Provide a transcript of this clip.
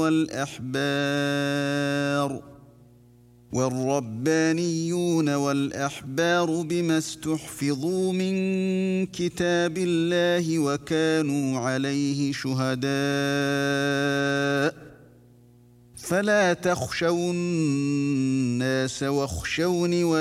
والربانيون والأحبار بما استحفظوا من كتاب الله وكانوا عليه شهداء فلا تخشوا الناس واخشوني